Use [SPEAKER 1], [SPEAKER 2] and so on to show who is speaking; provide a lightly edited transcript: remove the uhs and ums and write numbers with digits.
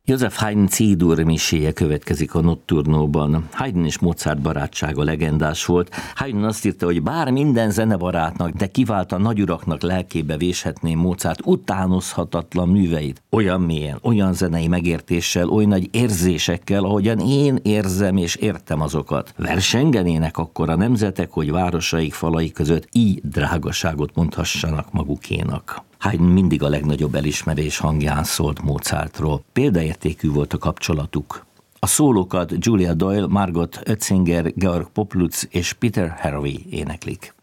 [SPEAKER 1] Joseph Haydn C-dur miséje következik a Nocturnóban. Haydn és Mozart barátsága legendás volt. Haydn azt írta, hogy bár minden zenebarátnak, de kiváltan nagyuraknak lelkébe véshetné Mozart utánozhatatlan műveit. Olyan mélyen, olyan zenei megértéssel, oly nagy érzésekkel, ahogyan én érzem és értem azokat. Versengenének akkor a nemzetek, hogy városaik falai között így drágaságot mondhassanak magukénak. Haydn mindig a legnagyobb elismerés hangján szólt Mozartról. Példaértékű volt a kapcsolatuk. A szólókat Julia Doyle, Margot Oetzinger, Georg Poplutz és Peter Harvey éneklik.